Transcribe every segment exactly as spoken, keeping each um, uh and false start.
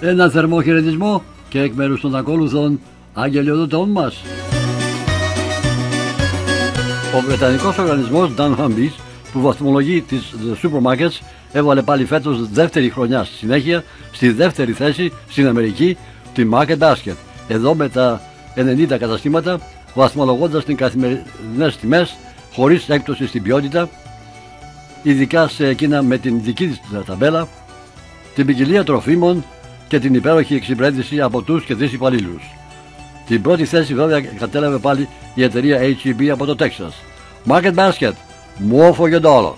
Ένα θερμό χαιρετισμό και εκ μέρους των ακόλουθων αγγελιοδοτών μας. Ο Βρετανικός οργανισμός Dan Humphreys, που βαθμολογεί τις supermarkets, έβαλε πάλι φέτος δεύτερη χρονιά στη συνέχεια στη δεύτερη θέση στην Αμερική τη Market Basket. Εδώ με τα ενενήντα καταστήματα, βαθμολογώντας τις καθημερινές τιμές χωρίς έκπτωση στην ποιότητα, ειδικά σε εκείνα με την δική της ταμπέλα, την ποικιλία τροφίμων και την υπέροχη εξυπηρέτηση από τους και τις υπαλλήλους. Την πρώτη θέση βέβαια κατέλαβε πάλι η εταιρεία έιτς ι μπι από το Τέξας. Market Basket, more for your dollar.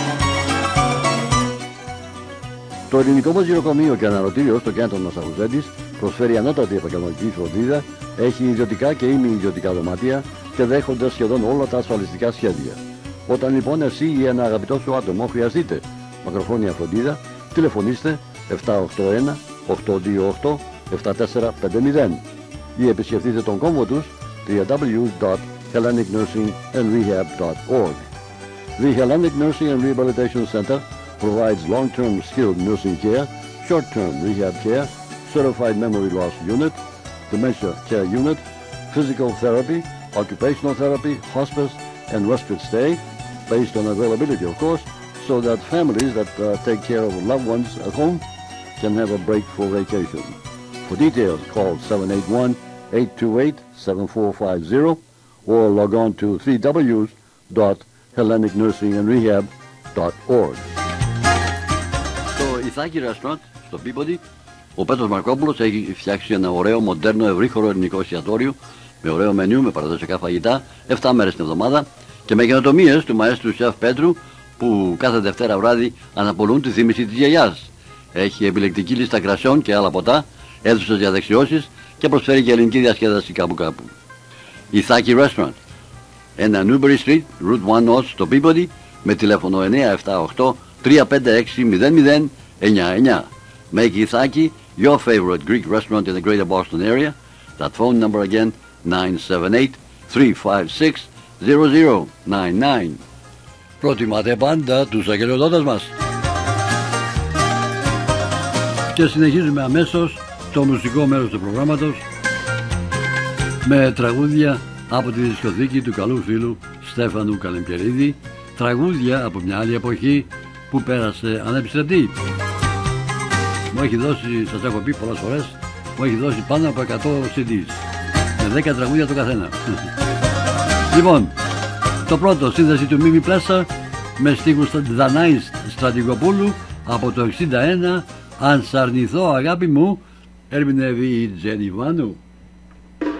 Το ελληνικό μας γυροκομείο και αναρωτήριο στο κέντρο Μασαχουσέτης προσφέρει ανώτατη επαγγελματική φροντίδα, έχει ιδιωτικά και ημι-ιδιωτικά δωμάτια και δέχονται σχεδόν όλα τα ασφαλιστικά σχέδια. Όταν λοιπόν εσύ ή ένα αγαπητό σου άτομο χρειαστείτε μακροχρόνια φροντίδα, τηλεφωνήστε επτά οκτώ ένα οκτώ δύο οκτώ επτά τέσσερα πέντε μηδέν ή επισκεφτείτε τον κόμβο τους double-u double-u double-u dot hellenic nursing and rehab dot org. The Hellenic Nursing and Rehabilitation Center provides long-term skilled nursing care, short-term rehab care, certified memory loss unit, dementia care unit, physical therapy, occupational therapy, hospice, and respite stay, based on availability of course, so that families that uh, take care of loved ones at home can have a break for vacation. For details, call seven eight one, eight two eight, seven four five zero or log on to three w dot hellenic nursing and rehab dot org. Στο Ιθάκη Restaurant, στο Peabody, ο Πέτρος Μαρκόπουλος έχει φτιάξει ένα ωραίο, μοντέρνο, ευρύχωρο ελληνικό εστιατόριο με ωραίο μενιού, με παραδοσιακά φαγητά, επτά μέρες την εβδομάδα και με καινοτομίες του μαέστρου σεφ Πέτρου, που κάθε Δευτέρα βράδυ αναπολούν τη θύμηση της γιαγιάς. Έχει επιλεκτική λίστα κρασιών και άλλα ποτά, αίθουσες για δεξιώσεις και προσφέρει και ελληνική διασκέδαση κάπου κάπου. Ιθάκη Restaurant, ένα Newbury Street, Route ένα North στο Peabody, με τηλέφωνο εννιά επτά οκτώ τρία πέντε έξι μηδέν μηδέν εννιά εννιά. Make Ithaki your favorite Greek restaurant in the greater Boston area. That phone number again, nine seven eight three five six zero zero nine nine. Προτιμάτε πάντα τους αγγελιοδότες μας. Και συνεχίζουμε αμέσως το μουσικό μέρος του προγράμματος με τραγούδια από τη δισκοθήκη του καλού φίλου Στέφανου Καλεμπιερίδη, τραγούδια από μια άλλη εποχή που πέρασε ανεπιστρεπτή. Μου έχει δώσει, σας έχω πει πολλές φορές, μου έχει δώσει πάνω από εκατό σι ντι με δέκα τραγούδια το καθένα. Λοιπόν, το πρώτο, σύνδεση του Μίμη Πλέσσα με στίχους Δανάης Στρατηγοπούλου από το εξήντα ένα, «Αν σ' αρνηθώ αγάπη μου», ερμηνεύει η Τζένι Βάνου.